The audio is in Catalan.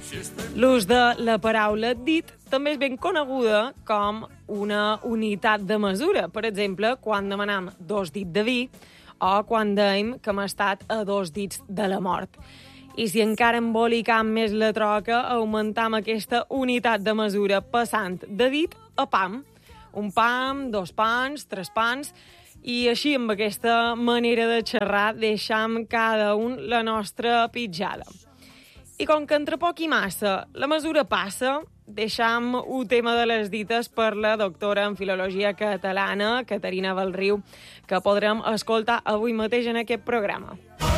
L'ús de la paraula dit també és ben coneguda com una unitat de mesura. Per exemple, quan demanam 2 dits de vi o quan dèiem que hem estat a 2 dits de la mort. I si encara embolicam més la troca, augmentam aquesta unitat de mesura passant de dit a pam. Un pam, 2 pans, 3 pans, i així, amb aquesta manera de xerrar, deixam cada un la nostra pitjada. I com que entre poc i massa la mesura passa, deixam un tema de les dites per la doctora en Filologia Catalana, Caterina Valriu, que podrem escoltar avui mateix en aquest programa.